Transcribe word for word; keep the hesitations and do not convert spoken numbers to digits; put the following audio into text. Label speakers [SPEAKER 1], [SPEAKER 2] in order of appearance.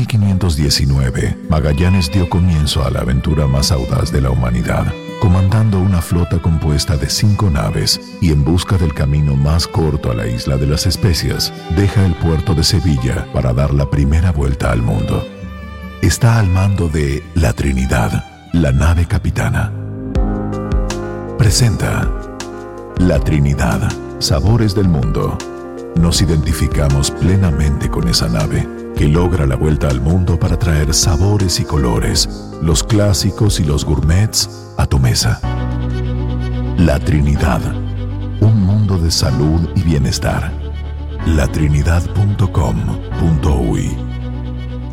[SPEAKER 1] quinientos diecinueve, Magallanes dio comienzo a la aventura más audaz de la humanidad, comandando una flota compuesta de cinco naves y en busca del camino más corto a la isla de las especias, deja el puerto de Sevilla para dar la primera vuelta al mundo. Está al mando de la Trinidad, la nave capitana. Presenta La Trinidad, Sabores del Mundo. Nos identificamos plenamente con esa nave que logra la vuelta al mundo para traer sabores y colores, los clásicos y los gourmets, a tu mesa. La Trinidad, un mundo de salud y bienestar. la trinidad punto com punto uy